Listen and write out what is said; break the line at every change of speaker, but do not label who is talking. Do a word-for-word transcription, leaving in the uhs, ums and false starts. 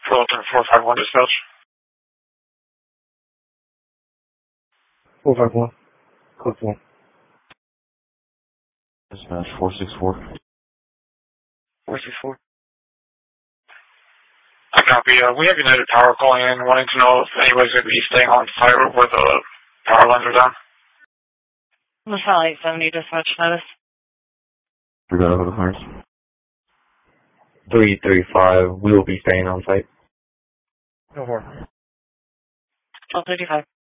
Fulton four five one dispatch.
four five one. Code one.
Dispatch four six four.
four six four. I copy. Uh, we have United Power calling in, wanting to know if anybody's going to be staying on site where the power lines are down.
Michelle eight seventy dispatch notice.
We got over the fires.
three three five. We will be staying on site.
No more.
twelve thirty-five.